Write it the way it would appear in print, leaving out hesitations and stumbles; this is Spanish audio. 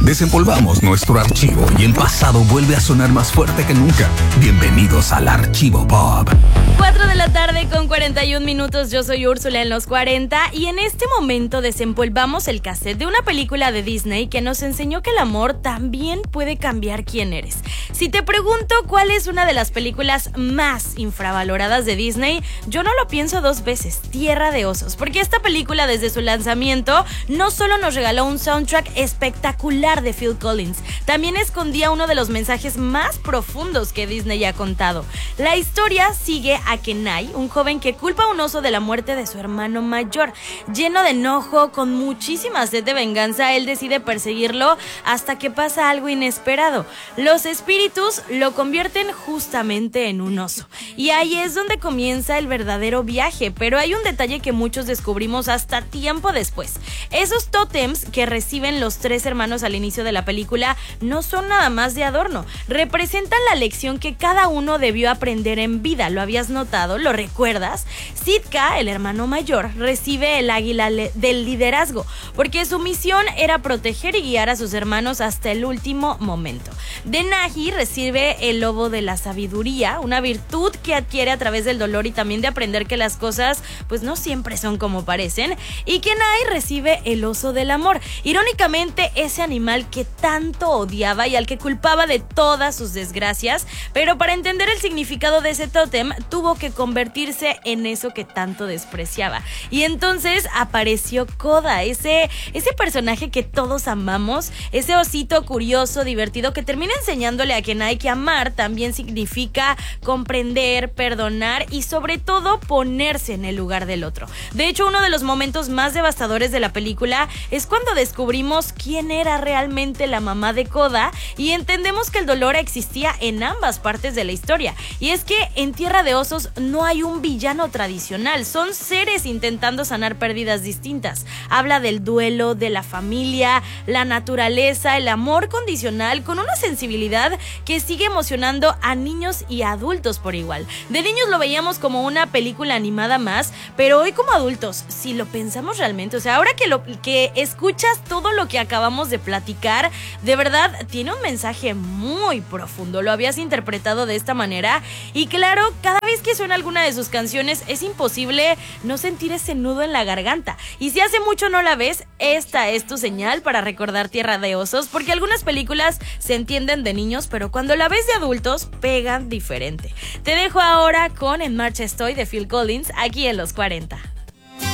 Desempolvamos nuestro archivo y el pasado vuelve a sonar más fuerte que nunca. Bienvenidos al Archivo Pop. 4 de la tarde con 41 minutos, yo soy Úrsula en los 40 y en este momento desempolvamos el cassette de una película de Disney que nos enseñó que el amor también puede cambiar quién eres. Si te pregunto cuál es una de las películas más infravaloradas de Disney, yo no lo pienso dos veces, Tierra de Osos, porque esta película desde su lanzamiento no solo nos regaló un soundtrack espectacular de Phil Collins, también escondía uno de los mensajes más profundos que Disney ha contado. La historia sigue a Kenai, un joven que culpa a un oso de la muerte de su hermano mayor. Lleno de enojo, con muchísima sed de venganza, él decide perseguirlo hasta que pasa algo inesperado. Los espíritus lo convierten justamente en un oso. Y ahí es donde comienza el verdadero viaje, pero hay un detalle que muchos descubrimos hasta tiempo después. Esos tótems que reciben los tres hermanos al inicio de la película no son nada más de adorno, representan la lección que cada uno debió aprender en vida. ¿Lo habías notado? ¿Lo recuerdas? Sitka, el hermano mayor, recibe el águila del liderazgo, porque su misión era proteger y guiar a sus hermanos hasta el último momento. Denahi recibe el lobo de la sabiduría, una virtud que adquiere a través del dolor y también de aprender que las cosas pues no siempre son como parecen. Y Kenai recibe el oso del amor, irónicamente ese animal que tanto odiaba y al que culpaba de todas sus desgracias, pero para entender el significado de ese tótem tuvo que convertirse en eso que tanto despreciaba. Y entonces apareció Koda, ese personaje que todos amamos, ese osito curioso, divertido, que termina enseñándole a Kenai que amar también significa comprender, perdonar y sobre todo ponerse en el lugar del otro. De hecho, uno de los momentos más devastadores de la película es cuando descubrimos quién era realmente la mamá de Koda y entendemos que el dolor existía en ambas partes de la historia. Y es que en Tierra de Osos no hay un villano tradicional, son seres intentando sanar pérdidas distintas. Habla del duelo, de la familia, la naturaleza, el amor condicional, con una sensibilidad que sigue emocionando a niños y adultos por igual. De niños lo veíamos como una película animada más, pero hoy como adultos, si lo pensamos realmente, o sea, ahora que escuchas todo lo que acabamos de platicar, de verdad tiene un mensaje muy profundo. ¿Lo habías interpretado de esta manera? Y claro, cada vez que suena alguna de sus canciones es imposible no sentir ese nudo en la garganta. Y si hace mucho no la ves, esta es tu señal para recordar Tierra de Osos, porque algunas películas se entienden de niños, pero cuando la ves de adultos pegan diferente. Te dejo ahora con En Marcha Estoy de Phil Collins aquí en los 40.